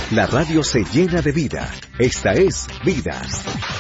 La radio se llena de vida. Esta es Vidas.